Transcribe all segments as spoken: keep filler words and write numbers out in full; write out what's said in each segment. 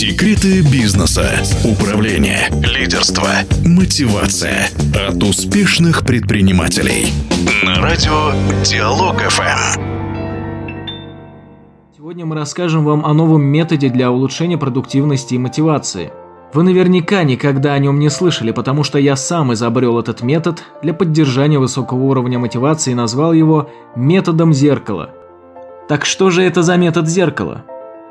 Секреты бизнеса, управления, лидерства, мотивация от успешных предпринимателей. На радио Диалог-ФМ. Сегодня мы расскажем вам о новом методе для улучшения продуктивности и мотивации. Вы наверняка никогда о нем не слышали, потому что я сам изобрел этот метод для поддержания высокого уровня мотивации и назвал его методом зеркала. Так что же это за метод зеркала?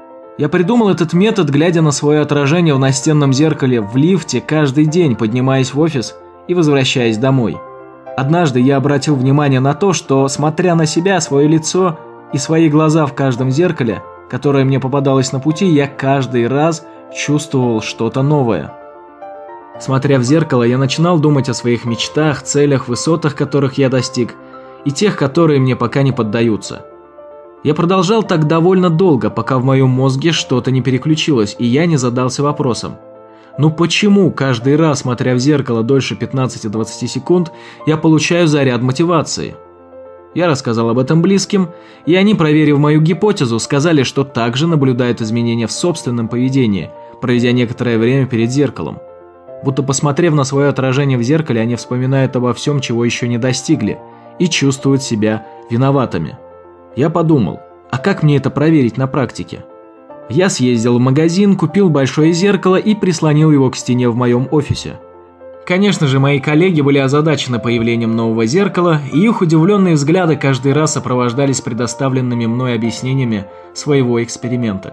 Я придумал этот метод, глядя на свое отражение в настенном зеркале в лифте каждый день, поднимаясь в офис и возвращаясь домой. Однажды я обратил внимание на то, что, смотря на себя, свое лицо и свои глаза в каждом зеркале, которое мне попадалось на пути, я каждый раз чувствовал что-то новое. Смотря в зеркало, я начинал думать о своих мечтах, целях, высотах, которых я достиг, и тех, которые мне пока не поддаются. Я продолжал так довольно долго, пока в моем мозге что-то не переключилось, и я не задался вопросом: ну почему каждый раз, смотря в зеркало дольше пятнадцати-двадцати секунд, я получаю заряд мотивации? Я рассказал об этом близким, и они, проверив мою гипотезу, сказали, что также наблюдают изменения в собственном поведении, проведя некоторое время перед зеркалом. Будто посмотрев на свое отражение в зеркале, они вспоминают обо всем, чего еще не достигли, и чувствуют себя виноватыми. Я подумал, а как мне это проверить на практике? Я съездил в магазин, купил большое зеркало и прислонил его к стене в моем офисе. Конечно же, мои коллеги были озадачены появлением нового зеркала, и их удивленные взгляды каждый раз сопровождались предоставленными мной объяснениями своего эксперимента.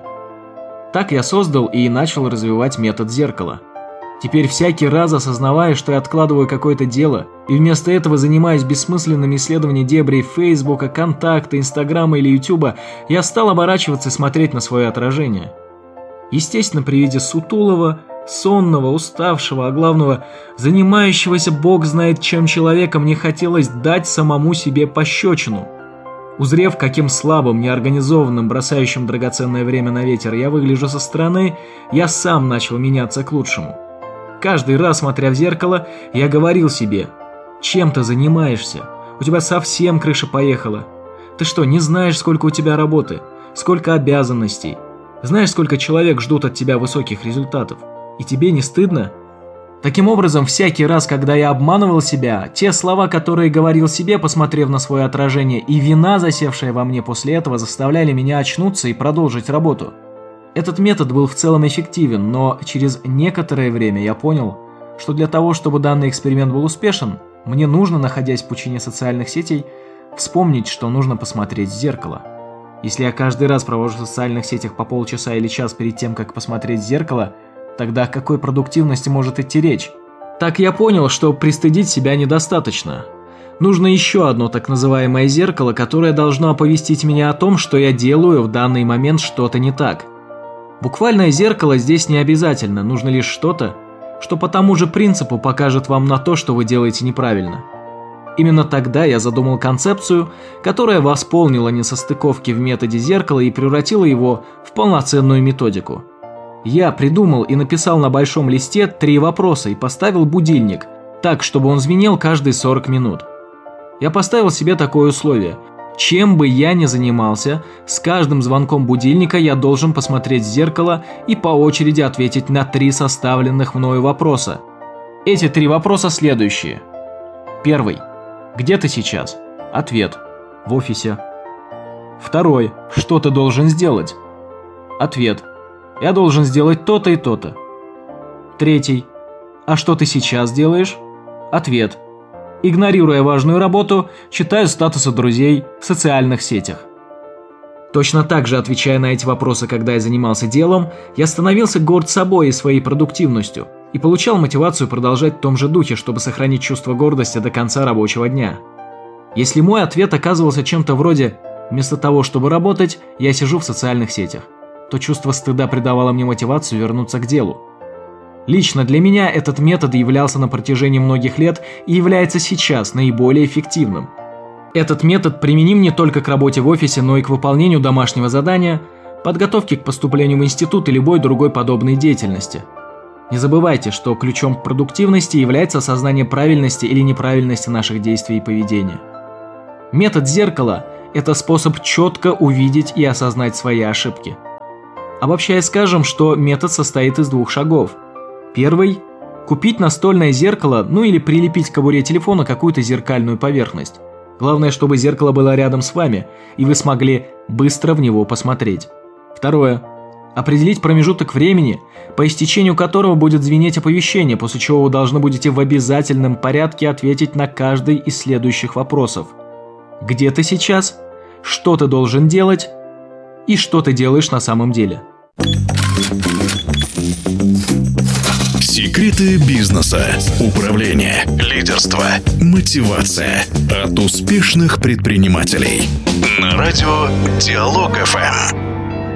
Так я создал и начал развивать метод зеркала. Теперь всякий раз, осознавая, что я откладываю какое-то дело, и вместо этого занимаюсь бессмысленным исследованием дебрей Фейсбука, Контакта, Инстаграма или Ютуба, я стал оборачиваться и смотреть на свое отражение. Естественно, при виде сутулого, сонного, уставшего, а главного, занимающегося бог знает чем человека, мне хотелось дать самому себе пощечину. Узрев, каким слабым, неорганизованным, бросающим драгоценное время на ветер я выгляжу со стороны, я сам начал меняться к лучшему. Каждый раз, смотря в зеркало, я говорил себе: чем ты занимаешься? У тебя совсем крыша поехала. Ты что, не знаешь, сколько у тебя работы? Сколько обязанностей? Знаешь, сколько человек ждут от тебя высоких результатов? И тебе не стыдно? Таким образом, всякий раз, когда я обманывал себя, те слова, которые говорил себе, посмотрев на свое отражение, и вина, засевшая во мне после этого, заставляли меня очнуться и продолжить работу. Этот метод был в целом эффективен, но через некоторое время я понял, что для того, чтобы данный эксперимент был успешен, мне нужно, находясь в пучине социальных сетей, вспомнить, что нужно посмотреть в зеркало. Если я каждый раз провожу в социальных сетях по полчаса или час перед тем, как посмотреть в зеркало, тогда о какой продуктивности может идти речь? Так я понял, что пристыдить себя недостаточно. Нужно еще одно так называемое зеркало, которое должно оповестить меня о том, что я делаю в данный момент что-то не так. Буквальное зеркало здесь не обязательно, нужно лишь что-то, что по тому же принципу покажет вам на то, что вы делаете неправильно. Именно тогда я задумал концепцию, которая восполнила несостыковки в методе зеркала и превратила его в полноценную методику. Я придумал и написал на большом листе три вопроса и поставил будильник, так, чтобы он звенел каждые сорок минут. Я поставил себе такое условие: чем бы я ни занимался, с каждым звонком будильника я должен посмотреть в зеркало и по очереди ответить на три составленных мною вопроса. Эти три вопроса следующие. Первый. Где ты сейчас? Ответ. В офисе. Второй. Что ты должен сделать? Ответ. Я должен сделать то-то и то-то. Третий. А что ты сейчас делаешь? Ответ. Игнорируя важную работу, читаю статусы друзей в социальных сетях. Точно так же, отвечая на эти вопросы, когда я занимался делом, я становился горд собой и своей продуктивностью и получал мотивацию продолжать в том же духе, чтобы сохранить чувство гордости до конца рабочего дня. Если мой ответ оказывался чем-то вроде «вместо того, чтобы работать, я сижу в социальных сетях», то чувство стыда придавало мне мотивацию вернуться к делу. Лично для меня этот метод являлся на протяжении многих лет и является сейчас наиболее эффективным. Этот метод применим не только к работе в офисе, но и к выполнению домашнего задания, подготовке к поступлению в институт и любой другой подобной деятельности. Не забывайте, что ключом к продуктивности является осознание правильности или неправильности наших действий и поведения. Метод зеркала – это способ четко увидеть и осознать свои ошибки. Обобщая, скажем, что метод состоит из двух шагов. Первый – купить настольное зеркало, ну или прилепить к кобуре телефона какую-то зеркальную поверхность. Главное, чтобы зеркало было рядом с вами, и вы смогли быстро в него посмотреть. Второе – определить промежуток времени, по истечению которого будет звенеть оповещение, после чего вы должны будете в обязательном порядке ответить на каждый из следующих вопросов. Где ты сейчас? Что ты должен делать? И что ты делаешь на самом деле? Секреты бизнеса, управления, лидерства, мотивация от успешных предпринимателей. На радио Диалог эф эм.